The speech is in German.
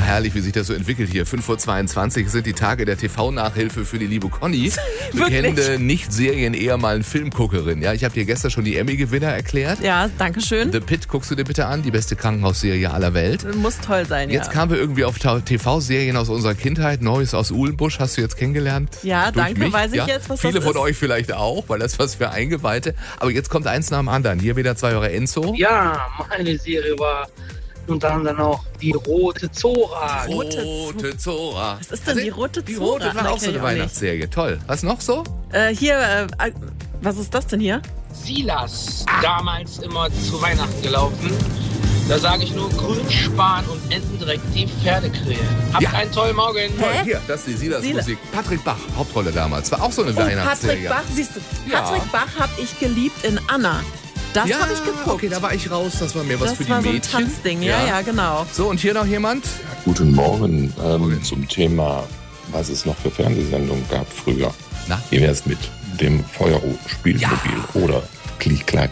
herrlich, wie sich das so entwickelt hier. 5:22 Uhr sind die Tage der TV-Nachhilfe für die liebe Conny. Bekennende Nicht-Serien-Eher-mal Filmguckerin. Ja, ich habe dir gestern schon die Emmy-Gewinner erklärt. Ja, danke schön. The Pit guckst du dir bitte an, die beste Krankenhausserie aller Welt. Muss toll sein, Jetzt kamen wir irgendwie auf TV-Serien aus unserer Kindheit. Neues aus Uhlenbusch hast du jetzt kennengelernt. Ja, Durch danke, mich. weiß ich jetzt, was Viele das von ist. euch vielleicht auch, weil das was für Eingeweihte. Aber jetzt kommt eins nach dem anderen. Hier wieder 2 Euro Enzo. Ja, meine Serie war unter anderem auch die Rote Zora. Rote Zora. Was ist denn die Rote Die Zora? Rote war Na, auch so kenn eine ich auch nicht. Weihnachtsserie. Toll. Was noch so? Was ist das denn hier? Silas, damals immer zu Weihnachten gelaufen. Da sage ich nur Grünspan und Entendreck, die Pferdekrähe. Habt Ja. einen tollen Morgen. Toll, hier, das ist die Silas-Musik. Patrick Bach, Hauptrolle damals. War auch so eine Patrick Weihnachtsserie. Bach, siehst du, Ja. Patrick Bach habe ich geliebt in Anna. Das habe ich geguckt. Okay, da war ich raus. Das war mir was das für die war so ein Mädchen. Tanzding, ja, genau. So, und hier noch jemand? Guten Morgen. Zum Thema, was es noch für Fernsehsendungen gab früher. Na? Wie wär's mit dem Feuerspielmobil oder Klick-Klack?